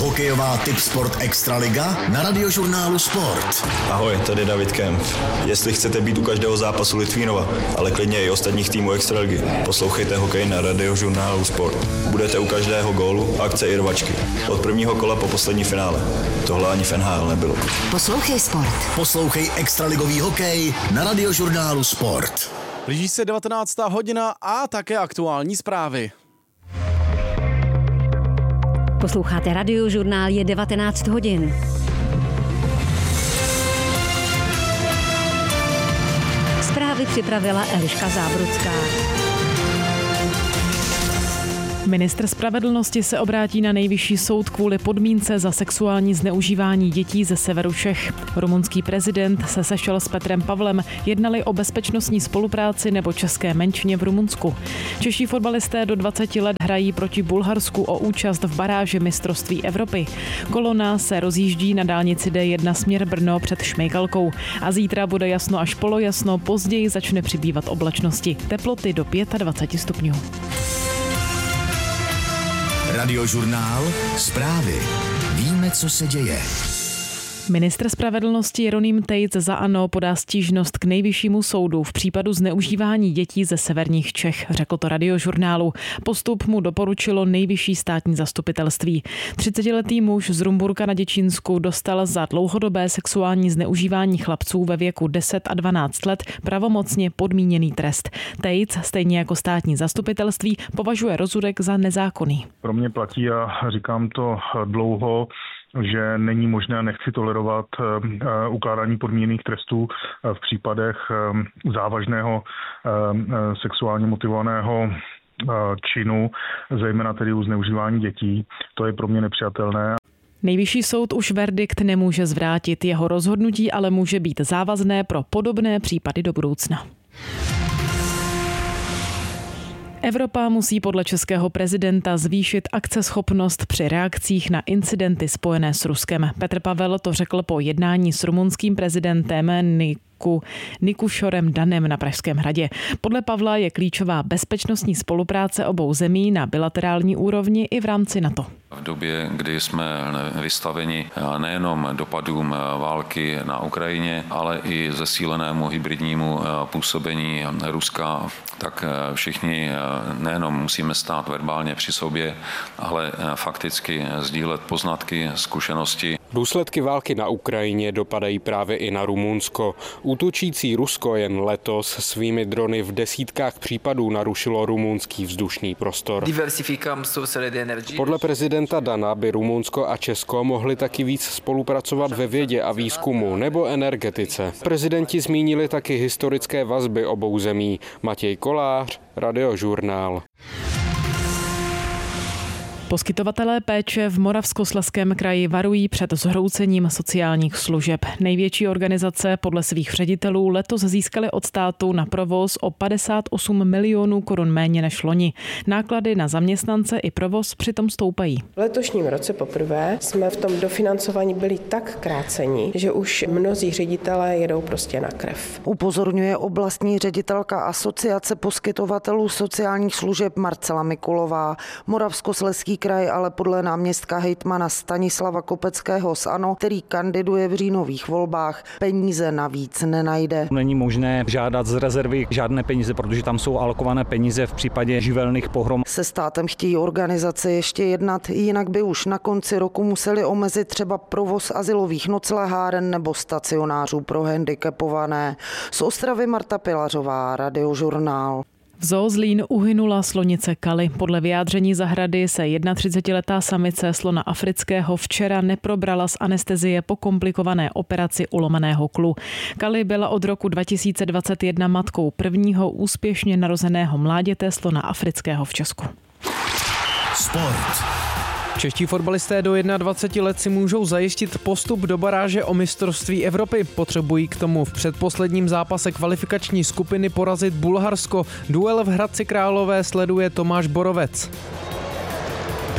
Hokejová Tipsport Extraliga na Radiožurnálu Sport. Ahoj, tady David Kemp. Jestli chcete být u každého zápasu Litvínova, ale klidně i ostatních týmů Extraligy, poslouchejte hokej na Radiožurnálu Sport. Budete u každého gólu, akce i rvačky. Od prvního kola po poslední finále. Tohle ani v NHL nebylo. Poslouchej Sport. Poslouchej extraligový hokej na Radiožurnálu Sport. Blíží se 19. hodina a také aktuální zprávy. Posloucháte Radiožurnál, je 19 hodin. Zprávy připravila Eliška Zábrudská. Ministr spravedlnosti se obrátí na nejvyšší soud kvůli podmínce za sexuální zneužívání dětí ze severu Čech. Rumunský prezident se sešel s Petrem Pavlem, jednali o bezpečnostní spolupráci nebo české menšině v Rumunsku. Čeští fotbalisté do 20 let hrají proti Bulharsku o účast v baráži mistrovství Evropy. Kolona se rozjíždí na dálnici D1 směr Brno před Šmejkalkou a zítra bude jasno až polojasno, později začne přibývat oblačnosti. Teploty do 25 stupňů. Radiožurnál, zprávy. Víme, co se děje. Ministr spravedlnosti Jeroným Tejc za ANO podá stížnost k nejvyššímu soudu v případu zneužívání dětí ze severních Čech, řekl to Radiožurnálu. Postup mu doporučilo nejvyšší státní zastupitelství. 30letý muž z Rumburka na Děčínsku dostal za dlouhodobé sexuální zneužívání chlapců ve věku 10 a 12 let pravomocně podmíněný trest. Tejc, stejně jako státní zastupitelství, považuje rozsudek za nezákonný. Pro mě platí a říkám to dlouho, že není možné, nechci tolerovat ukládání podmíněných trestů v případech závažného sexuálně motivovaného činu, zejména tedy u zneužívání dětí. To je pro mě nepřijatelné. Nejvyšší soud už verdikt nemůže zvrátit, jeho rozhodnutí ale může být závazné pro podobné případy do budoucna. Evropa musí podle českého prezidenta zvýšit akceschopnost při reakcích na incidenty spojené s Ruskem. Petr Pavel to řekl po jednání s rumunským prezidentem Nikušorem Danem na Pražském hradě. Podle Pavla je klíčová bezpečnostní spolupráce obou zemí na bilaterální úrovni i v rámci NATO. V době, kdy jsme vystaveni nejenom dopadům války na Ukrajině, ale i zesílenému hybridnímu působení Ruska, tak všichni nejenom musíme stát verbálně při sobě, ale fakticky sdílet poznatky, zkušenosti. Důsledky války na Ukrajině dopadají právě i na Rumunsko. Útočící Rusko jen letos svými drony v desítkách případů narušilo rumunský vzdušný prostor. Podle prezidenta Dana by Rumunsko a Česko mohli taky víc spolupracovat ve vědě a výzkumu nebo energetice. Prezidenti zmínili taky historické vazby obou zemí. Matěj Kolář, Radiožurnál. Poskytovatelé péče v Moravskoslezském kraji varují před zhroucením sociálních služeb. Největší organizace podle svých ředitelů letos získaly od státu na provoz o 58 milionů korun méně než loni. Náklady na zaměstnance i provoz přitom stoupají. V letošním roce poprvé jsme v tom dofinancování byli tak kráceni, že už mnozí ředitelé jedou prostě na krev. Upozorňuje oblastní ředitelka Asociace poskytovatelů sociálních služeb Marcela Mikulová. Moravskoslezský kraj ale podle náměstka hejtmana Stanislava Kopeckého z ANO, který kandiduje v říjnových volbách, peníze navíc nenajde. Není možné žádat z rezervy žádné peníze, protože tam jsou alokované peníze v případě živelných pohrom. Se státem chtějí organizace ještě jednat, jinak by už na konci roku museli omezit třeba provoz azylových nocleháren nebo stacionářů pro handicapované. Z Ostravy Marta Pilařová, Radiožurnál. V Zoo Zlín uhynula slonice Kali. Podle vyjádření zahrady se 31letá samice slona afrického včera neprobrala z anestezie po komplikované operaci ulomeného klu. Kali byla od roku 2021 matkou prvního úspěšně narozeného mláděte slona afrického v Česku. Sport. Čeští fotbalisté do 21 let si můžou zajistit postup do baráže o mistrovství Evropy. Potřebují k tomu v předposledním zápase kvalifikační skupiny porazit Bulharsko. Duel v Hradci Králové sleduje Tomáš Borovec.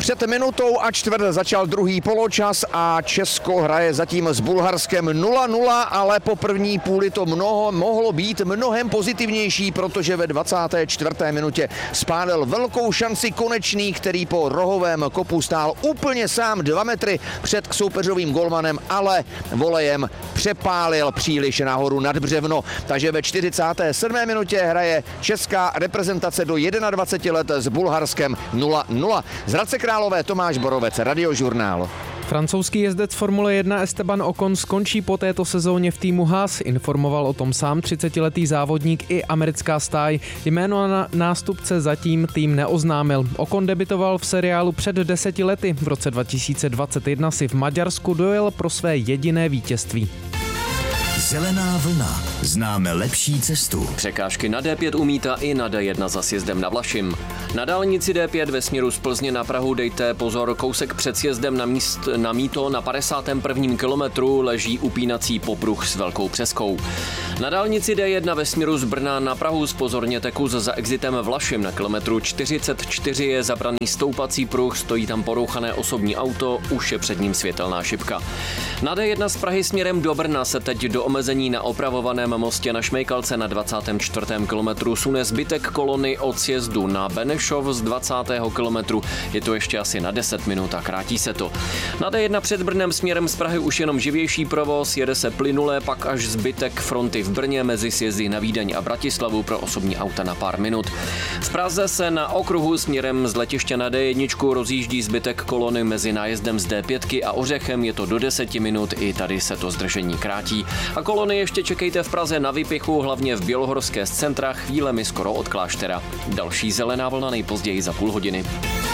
Před minutou a čtvrt začal druhý poločas a Česko hraje zatím s Bulharskem 0-0, ale po první půli to mohlo být mnohem pozitivnější, protože ve 24. minutě spálil velkou šanci Konečný, který po rohovém kopu stál úplně sám 2 metry před soupeřovým golmanem, ale volejem přepálil příliš nahoru nad břevno. Takže ve 47. minutě hraje česká reprezentace do 21 let s Bulharskem 0-0. Z Hradce Králové Tomáš Borovec, Radiožurnál. Francouzský jezdec Formule 1 Esteban Ocon skončí po této sezóně v týmu Haas. Informoval o tom sám 30letý závodník i americká stáj. Jméno na nástupce zatím tým neoznámil. Ocon debitoval v seriálu před 10 lety. V roce 2021 si v Maďarsku dojel pro své jediné vítězství. Zelená vlna. Známe lepší cestu. Překážky na D5 umítá i na D1 za sjezdem na Vlašim. Na dálnici D5 ve směru z Plzně na Prahu dejte pozor, kousek před sjezdem na mýto na 51. kilometru leží upínací popruh s velkou přeskou. Na dálnici D1 ve směru z Brna na Prahu zpozorněte kus za exitem Vlašim. Na kilometru 44 je zabraný stoupací pruh, stojí tam porouchané osobní auto, už je před ním světelná šipka. Na D1 z Prahy směrem do Brna se teď do omezení na opravovaném mostě na Šmejkalce na 24. kilometru sune zbytek kolony od sjezdu na Benešov z 20. kilometru. Je to ještě asi na 10 minut a krátí se to. Na D1 před Brnem směrem z Prahy už jenom živější provoz, jede se plynule, pak až zbytek fronty v Brně mezi sjezdy na Vídeň a Bratislavu pro osobní auta na pár minut. V Praze se na okruhu směrem z letiště na D1 rozjíždí zbytek kolony mezi nájezdem z D5 a Ořechem, je to do 10 minut, i tady se to zdržení krátí. A kolony ještě čekejte v Praze na Vypichu, hlavně v Bělohorské z centra, chvílemi skoro od kláštera. Další zelená vlna nejpozději za půl hodiny.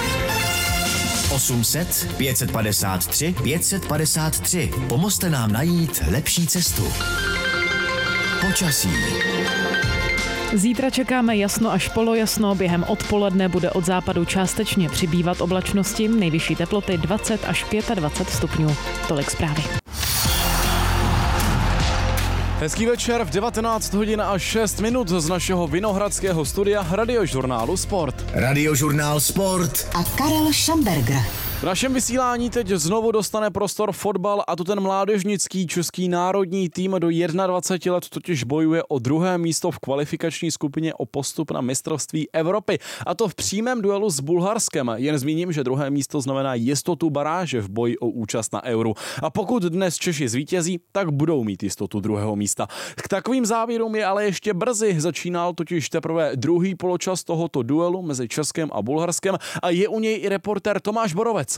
800 553 553. Pomozte nám najít lepší cestu. Počasí. Zítra čekáme jasno až polojasno, během odpoledne bude od západu částečně přibývat oblačnosti, nejvyšší teploty 20 až 25 stupňů. Tolik zprávy. Hezký večer v 19 hodin a 6 minut z našeho vinohradského studia Radiožurnálu Sport. Radiožurnál Sport a Karel Šamberger. V našem vysílání teď znovu dostane prostor fotbal, a to ten mládežnický český národní tým do 21 let totiž bojuje o druhé místo v kvalifikační skupině o postup na mistrovství Evropy, a to v přímém duelu s Bulharskem. Jen zmíním, že druhé místo znamená jistotu baráže v boji o účast na Euru. A pokud dnes Češi zvítězí, tak budou mít jistotu druhého místa. K takovým závěrům je ale ještě brzy, začínal totiž teprve druhý poločas tohoto duelu mezi Českem a Bulharskem a je u něj i reportér Tomáš Borovec.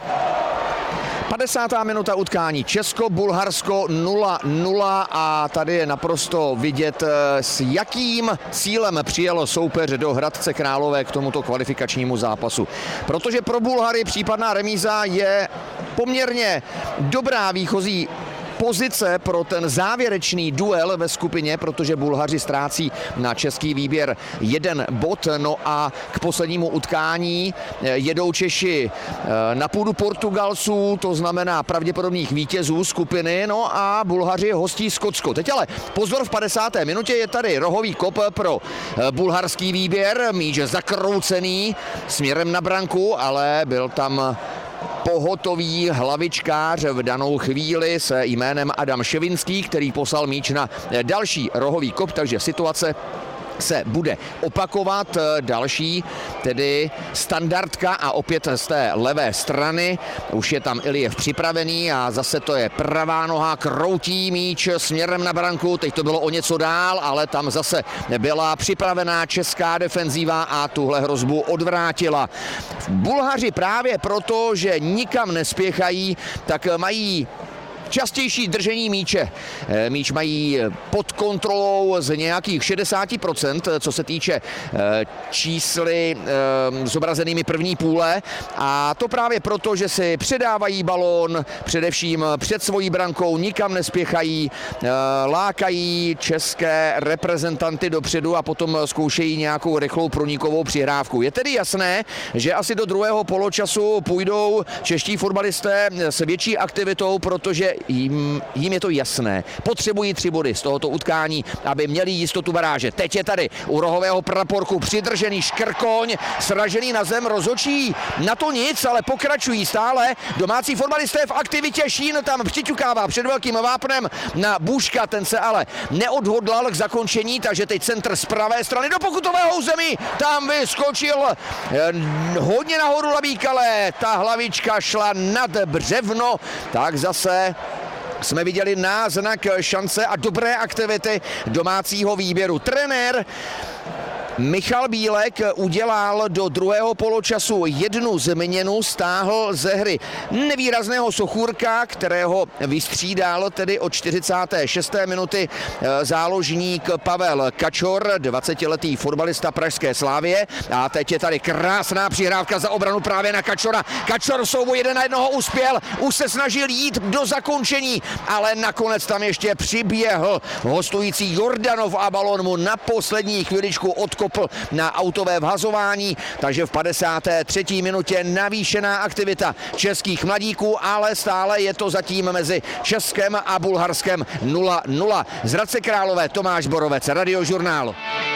50. minuta utkání. Česko-Bulharsko 0-0 a tady je naprosto vidět, s jakým cílem přijel soupeř do Hradce Králové k tomuto kvalifikačnímu zápasu. Protože pro Bulhary případná remíza je poměrně dobrá výchozí pozice pro ten závěrečný duel ve skupině, protože Bulhaři ztrácí na český výběr 1 bod. No a k poslednímu utkání jedou Češi na půdu Portugalců, to znamená pravděpodobných vítězů skupiny, no a Bulhaři hostí Skotsko. Teď ale pozor, v 50. minutě je tady rohový kop pro bulharský výběr, míč zakroucený směrem na branku, ale byl tam pohotový hlavičkář v danou chvíli s jménem Adam Ševinský, který poslal míč na další rohový kop, takže situace se bude opakovat. Další, tedy standardka a opět z té levé strany. Už je tam Ilijev připravený a zase to je pravá noha, kroutí míč směrem na branku. Teď to bylo o něco dál, ale tam zase byla připravená česká defenzíva a tuhle hrozbu odvrátila. Bulhaři právě proto, že nikam nespěchají, tak mají častější držení míče. Míč mají pod kontrolou z nějakých 60%, co se týče čísly zobrazenými první půle. A to právě proto, že si předávají balón především před svojí brankou, nikam nespěchají, lákají české reprezentanty dopředu a potom zkoušejí nějakou rychlou pronikovou přihrávku. Je tedy jasné, že asi do druhého poločasu půjdou čeští fotbalisté s větší aktivitou, protože jim je to jasné. Potřebují 3 body z tohoto utkání, aby měli jistotu baráže. Teď je tady u rohového praporku přidržený Škrkoň, sražený na zem, rozhodčí na to nic, ale pokračují stále. Domácí fotbalisté v aktivitě, Šín tam přiťukává před velkým vápnem na Buška, ten se ale neodhodlal k zakončení, takže teď centr z pravé strany do pokutového území, tam vyskočil hodně nahoru Labík, ale ta hlavička šla nad břevno, tak zase jsme viděli náznak šance a dobré aktivity domácího výběru. Trenér Michal Bílek udělal do druhého poločasu 1 změnu, stáhl ze hry nevýrazného Sochůrka, kterého vystřídal tedy od 46. minuty záložník Pavel Kačor, 20letý fotbalista pražské Slávie. A teď je tady krásná přihrávka za obranu právě na Kačora. Kačor souboji 1 na 1 uspěl, už se snažil jít do zakončení, ale nakonec tam ještě přiběhl hostující Jordanov a balon mu na poslední chviličku odkopl na autové vhazování, takže v 53. minutě navýšená aktivita českých mladíků, ale stále je to zatím mezi Českem a Bulharskem 0-0. Z Hradce Králové Tomáš Borovec, Radiožurnál.